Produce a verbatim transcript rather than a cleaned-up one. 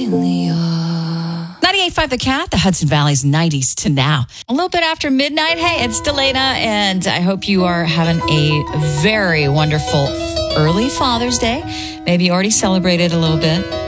Amelia. ninety-eight point five The Cat, the Hudson Valley's nineties to now. A little bit after midnight. Hey, it's Delana, and I hope you are having a very wonderful early Father's Day. Maybe you already celebrated a little bit.